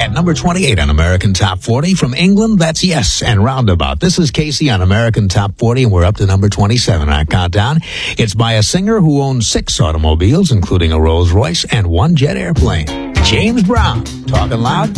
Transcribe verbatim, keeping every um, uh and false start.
At number twenty-eight on American Top forty, from England, that's Yes and Roundabout. This is Casey on American Top forty, and we're up to number twenty-seven on our countdown. It's by a singer who owns six automobiles, including a Rolls Royce and one jet airplane. James Brown, Talking Loud.